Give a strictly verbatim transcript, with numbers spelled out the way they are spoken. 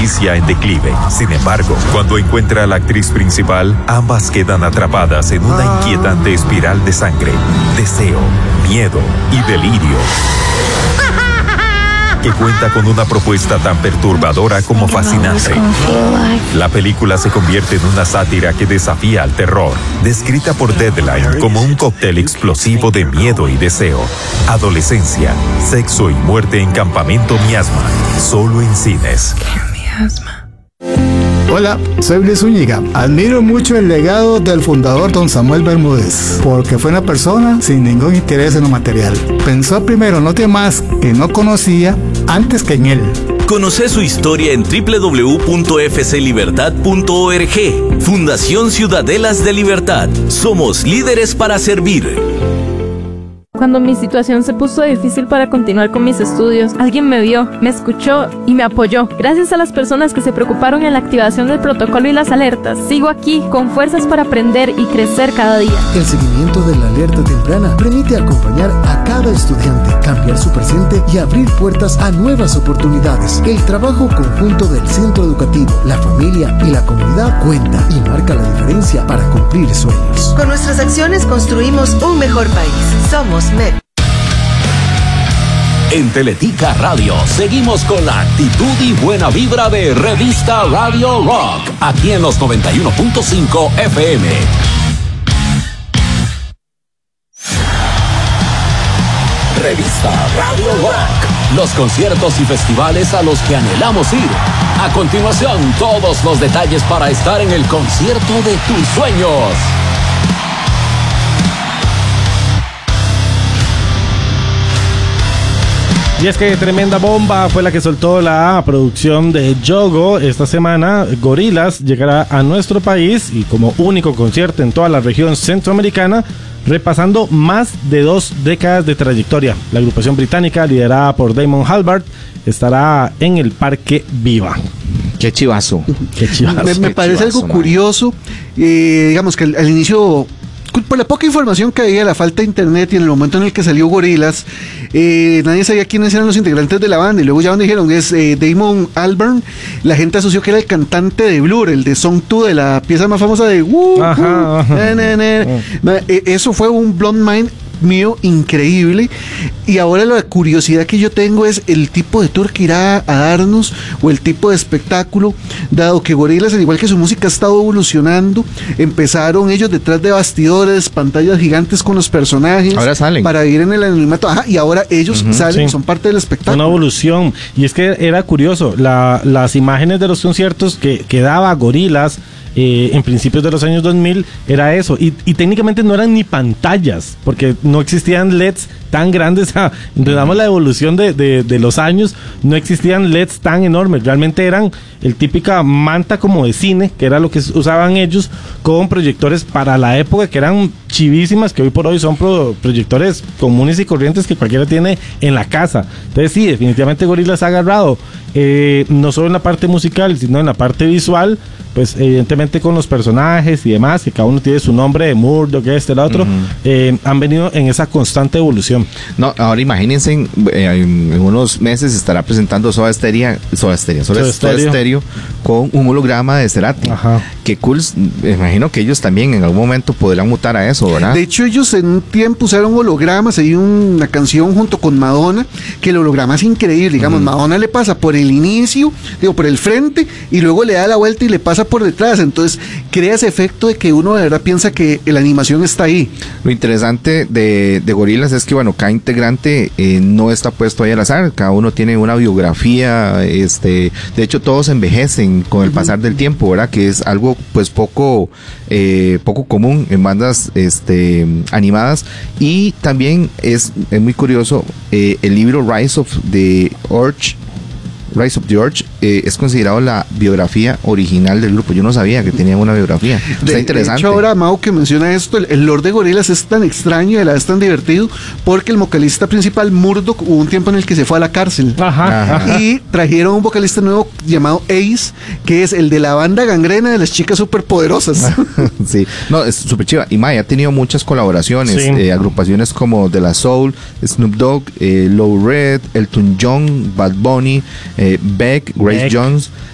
inicia en declive. Sin embargo, cuando encuentra a la actriz principal, ambas quedan atrapadas en una inquietante espiral de sangre, deseo, miedo y delirio, que cuenta con una propuesta tan perturbadora como fascinante. La película se convierte en una sátira que desafía al terror, descrita por Deadline como un cóctel explosivo de miedo y deseo, adolescencia, sexo y muerte en Campamento Miasma, solo en cines. Hola, soy Luis Zúñiga. Admiro mucho el legado del fundador don Samuel Bermúdez, porque fue una persona sin ningún interés en lo material. Pensó primero en los demás que no conocía antes que en él. Conoce su historia en doble u doble u doble u punto f c libertad punto org. Fundación Ciudadelas de Libertad. Somos líderes para servir. Cuando mi situación se puso difícil para continuar con mis estudios, alguien me vio, me escuchó y me apoyó. Gracias a las personas que se preocuparon en la activación del protocolo y las alertas, sigo aquí con fuerzas para aprender y crecer cada día. El seguimiento de la alerta temprana permite acompañar a cada estudiante, cambiar su presente y abrir puertas a nuevas oportunidades. El trabajo conjunto del centro educativo, la familia y la comunidad cuenta y marca la diferencia para cumplir sueños. Con nuestras acciones construimos un mejor país. Somos M E P. En Teletica Radio seguimos con la actitud y buena vibra de Revista Radio Rock, aquí en los noventa y uno punto cinco F M. Revista Radio Rock, los conciertos y festivales a los que anhelamos ir. A continuación, todos los detalles para estar en el concierto de tus sueños. Y es que tremenda bomba fue la que soltó la producción de Yogo esta semana. Gorillaz llegará a nuestro país y como único concierto en toda la región centroamericana, repasando más de dos décadas de trayectoria. La agrupación británica, liderada por Damon Albarn, estará en el Parque Viva. Qué chivazo. Qué chivazo. Me, me Qué parece chivazo, algo man. curioso. Eh, digamos que al, al inicio, por la poca información que había, la falta de internet y en el momento en el que salió Gorillaz, eh, nadie sabía quiénes eran los integrantes de la banda. Y luego ya donde dijeron es eh, Damon Albarn, la gente asoció que era el cantante de Blur, el de Song dos, de la pieza más famosa de uh, Ajá, uh, ajá. na, na, na. Ma, eh, Eso fue un blown mind mío increíble. Y ahora la curiosidad que yo tengo es el tipo de tour que irá a darnos o el tipo de espectáculo, dado que Gorillaz, al igual que su música, ha estado evolucionando. Empezaron ellos detrás de bastidores, pantallas gigantes con los personajes, ahora salen para ir en el anonimato. Ajá, y ahora ellos Uh-huh, salen, sí. son parte del espectáculo. Una evolución. Y es que era curioso, la, las imágenes de los conciertos que, que daba Gorillaz eh, en principios de los años dos mil era eso. Y, y técnicamente no eran ni pantallas, porque no existían L E Ds tan grandes. O sea, damos la evolución de, de, de los años, no existían L E Ds tan enormes. Realmente eran el típica manta como de cine, que era lo que usaban ellos, con proyectores para la época que eran chivísimas, que hoy por hoy son pro, proyectores comunes y corrientes que cualquiera tiene en la casa. Entonces sí, definitivamente Gorillaz ha agarrado eh, no solo en la parte musical, sino en la parte visual, pues evidentemente con los personajes y demás, que cada uno tiene su nombre, de Murdoch, que este, el otro, uh-huh. eh, han venido en esa constante evolución. No, ahora imagínense, en, en, en unos meses estará presentando Soda Stereo, Soda Stereo, Soda, Soda Stereo. Stereo con un holograma de Cerati. Ajá. Qué cool, me imagino que ellos también en algún momento podrán mutar a eso, ¿verdad? De hecho, ellos en un tiempo usaron hologramas. Hay una canción junto con Madonna que el holograma es increíble. Digamos, uh-huh. Madonna le pasa por el inicio, digo, por el frente, y luego le da la vuelta y le pasa por detrás. Entonces crea ese efecto de que uno de verdad piensa que la animación está ahí. Lo interesante de, de Gorillaz es que, bueno, cada integrante eh, no está puesto ahí al azar. Cada uno tiene una biografía. Este, de hecho, todos envejecen con el uh-huh. pasar del tiempo, ¿verdad? Que es algo pues poco eh, poco común en bandas este, animadas. Y también es, es muy curioso eh, el libro Rise of the Urge Rise of the Urge eh, es considerado la biografía original del grupo. Yo no sabía que tenían una biografía. Está de, interesante. De hecho, ahora Mau que menciona esto, el, el lore de Gorillaz es tan extraño y a la vez tan divertido, porque el vocalista principal, Murdoch, hubo un tiempo en el que se fue a la cárcel. Ajá, ajá. Y trajeron un vocalista nuevo llamado Ace, que es el de la banda Gangrena de las chicas superpoderosas. Sí, no, es súper chiva. Y Maya ha tenido muchas colaboraciones, sí. eh, agrupaciones como De La Soul, Snoop Dogg, eh, Low Red, Elton John, Bad Bunny, eh, Beck, Grace Beck. Jones,